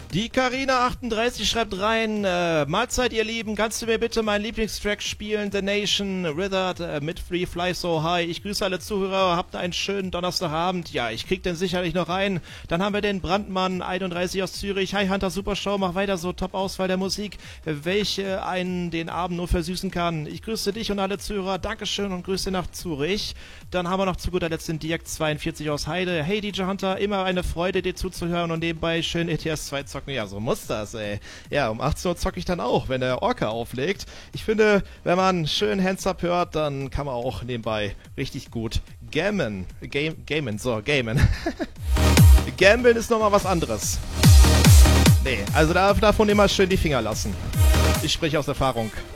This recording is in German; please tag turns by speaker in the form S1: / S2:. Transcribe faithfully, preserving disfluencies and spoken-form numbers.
S1: Die Carina achtunddreißig schreibt rein, äh, Mahlzeit ihr Lieben, kannst du mir bitte meinen Lieblingstrack spielen, The Nation, Withered, äh, mit Free Fly So High. Ich grüße alle Zuhörer, habt einen schönen Donnerstagabend. Ja, ich krieg den sicherlich noch rein. Dann haben wir den Brandmann einunddreißig aus Zürich. Hi Hunter, super Show, mach weiter so, top Auswahl der Musik, welche einen den Abend nur versüßen kann. Ich grüße dich und alle Zuhörer, Dankeschön und Grüße nach Zürich. Dann haben wir noch zu guter Letzt den Dirk zweiundvierzig aus Heide. Hey D J Hunter, immer eine Freude dir zuzuhören und nebenbei schön E T S zwei zocken. Ja, so muss das, ey. Ja, um achtzehn Uhr zocke ich dann auch, wenn der Orca auflegt. Ich finde, wenn man schön Hands-Up hört, dann kann man auch nebenbei richtig gut gamen. Game, gamen, so, gamen. Gambeln ist nochmal was anderes. Nee, also da, davon immer schön die Finger lassen. Ich spreche aus Erfahrung.